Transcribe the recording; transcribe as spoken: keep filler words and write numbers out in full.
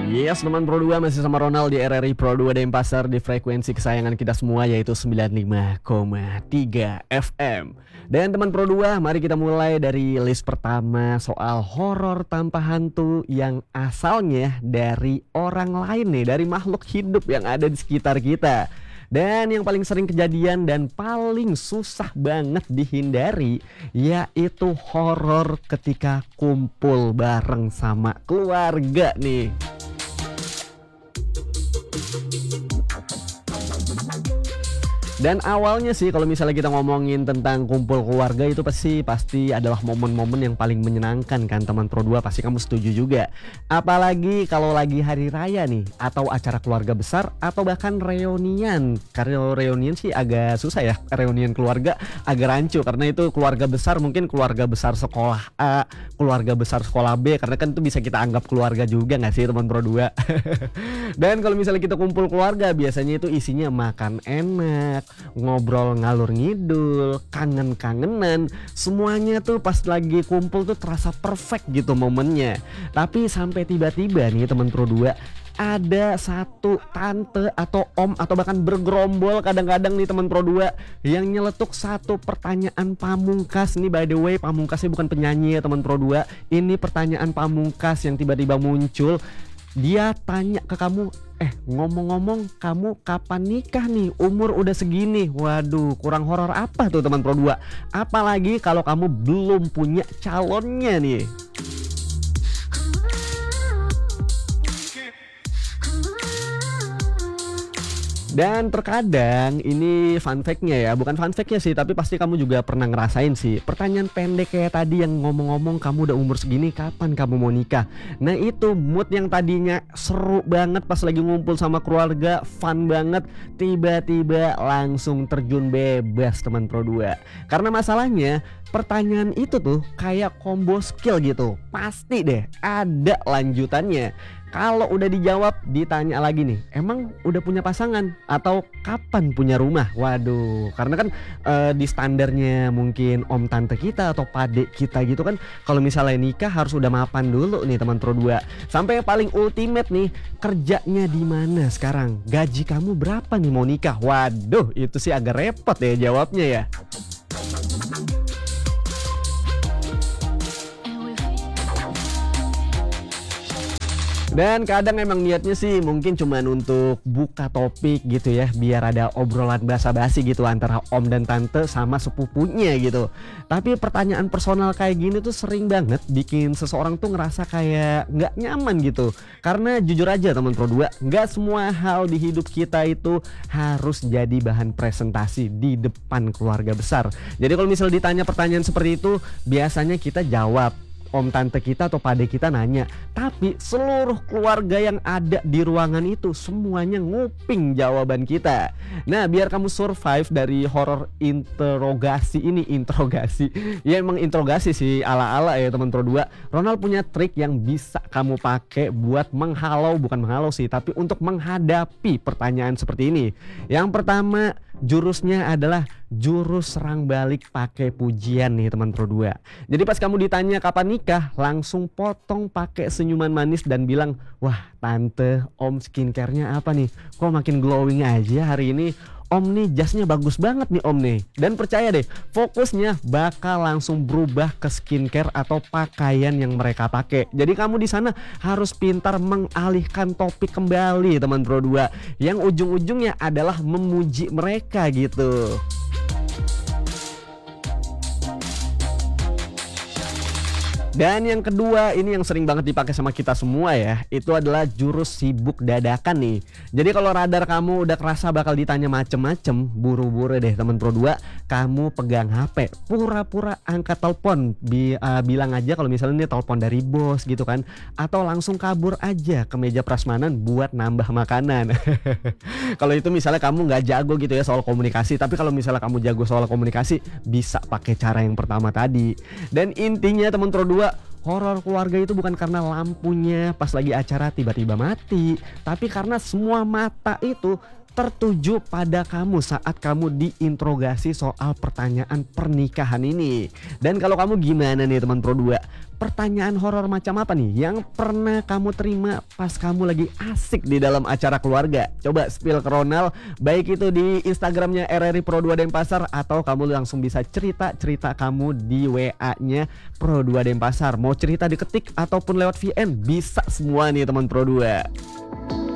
Yes, teman Pro dua masih sama Ronald di R R I Pro dua Denpasar di frekuensi kesayangan kita semua yaitu sembilan puluh lima koma tiga F M. Dan teman Pro dua, mari kita mulai dari list pertama soal horor tanpa hantu yang asalnya dari orang lain nih, dari makhluk hidup yang ada di sekitar kita. Dan yang paling sering kejadian dan paling susah banget dihindari yaitu horor ketika kumpul bareng sama keluarga nih. Dan awalnya sih kalau misalnya kita ngomongin tentang kumpul keluarga itu pasti pasti adalah momen-momen yang paling menyenangkan kan teman Pro dua, pasti kamu setuju juga. Apalagi kalau lagi hari raya nih atau acara keluarga besar atau bahkan reunian. Karena reunian sih agak susah ya, reunian keluarga agak rancu karena itu keluarga besar mungkin keluarga besar sekolah A, keluarga besar sekolah B, karena kan itu bisa kita anggap keluarga juga nggak sih teman Pro dua. Dan kalau misalnya kita kumpul keluarga biasanya itu isinya makan enak, ngobrol ngalur ngidul, kangen-kangenan, semuanya tuh pas lagi kumpul tuh terasa perfect gitu momennya. Tapi sampai tiba-tiba nih teman Pro dua, ada satu tante atau om atau bahkan bergerombol kadang-kadang nih teman Pro dua yang nyeletuk satu pertanyaan pamungkas. Nih by the way, pamungkasnya bukan penyanyi ya teman Pro dua, ini pertanyaan pamungkas yang tiba-tiba muncul. Dia tanya ke kamu, eh ngomong-ngomong kamu kapan nikah nih, umur udah segini. Waduh, kurang horor apa tuh teman Pro dua? Apalagi kalau kamu belum punya calonnya nih. Dan terkadang ini fun fact-nya ya, bukan fun fact-nya sih, tapi pasti kamu juga pernah ngerasain sih pertanyaan pendek kayak tadi yang ngomong-ngomong kamu udah umur segini kapan kamu mau nikah. Nah itu mood yang tadinya seru banget pas lagi ngumpul sama keluarga, fun banget, tiba-tiba langsung terjun bebas teman Pro dua. Karena masalahnya pertanyaan itu tuh kayak combo skill gitu, pasti deh ada lanjutannya. Kalau udah dijawab ditanya lagi nih, emang udah punya pasangan atau kapan punya rumah? Waduh, karena kan e, di standarnya mungkin om tante kita atau pade kita gitu kan, kalau misalnya nikah harus udah mapan dulu nih teman Pro dua. Sampai yang paling ultimate nih, kerjanya di mana sekarang? Gaji kamu berapa nih mau nikah? Waduh, itu sih agak repot ya jawabnya ya. Dan kadang emang niatnya sih mungkin cuman untuk buka topik gitu ya, biar ada obrolan basa-basi gitu antara om dan tante sama sepupunya gitu. Tapi pertanyaan personal kayak gini tuh sering banget bikin seseorang tuh ngerasa kayak nggak nyaman gitu. Karena jujur aja teman Pro dua, nggak semua hal di hidup kita itu harus jadi bahan presentasi di depan keluarga besar. Jadi kalau misal ditanya pertanyaan seperti itu, biasanya kita jawab, om tante kita atau pade kita nanya, tapi seluruh keluarga yang ada di ruangan itu semuanya nguping jawaban kita. Nah biar kamu survive dari horor interogasi ini, interogasi ya emang interogasi sih ala-ala ya teman Pro dua, Ronald punya trik yang bisa kamu pakai buat menghalau, bukan menghalau sih, tapi untuk menghadapi pertanyaan seperti ini. Yang pertama, jurusnya adalah jurus serang balik pakai pujian nih teman Pro dua. Jadi pas kamu ditanya kapan nikah, langsung potong pakai senyuman manis dan bilang, wah tante, om skincare-nya apa nih? Kok makin glowing aja hari ini? Om nih jasnya bagus banget nih om nih. Dan percaya deh, fokusnya bakal langsung berubah ke skincare atau pakaian yang mereka pakai. Jadi kamu di sana harus pintar mengalihkan topik kembali teman Pro dua, yang ujung-ujungnya adalah memuji mereka gitu. Dan yang kedua, ini yang sering banget dipakai sama kita semua ya, itu adalah jurus sibuk dadakan nih. Jadi kalau radar kamu udah kerasa bakal ditanya macem-macem, buru-buru deh teman Pro dua, kamu pegang H P, pura-pura angkat telepon, Bi, uh, bilang aja kalau misalnya ini telepon dari bos gitu kan, atau langsung kabur aja ke meja prasmanan buat nambah makanan. Kalau itu misalnya kamu nggak jago gitu ya soal komunikasi, tapi kalau misalnya kamu jago soal komunikasi, bisa pakai cara yang pertama tadi. Dan intinya teman Pro dua, horor keluarga itu bukan karena lampunya pas lagi acara tiba-tiba mati, tapi karena semua mata itu tertuju pada kamu saat kamu diinterogasi soal pertanyaan pernikahan ini. Dan kalau kamu gimana nih teman Pro dua? pertanyaan horor macam apa nih yang pernah kamu terima pas kamu lagi asik di dalam acara keluarga? Coba spill ke Ronald, baik itu di Instagramnya R R I Pro dua Denpasar atau kamu langsung bisa cerita-cerita kamu di W A-nya Pro dua Denpasar. Mau cerita diketik ataupun lewat V N bisa semua nih teman Pro dua.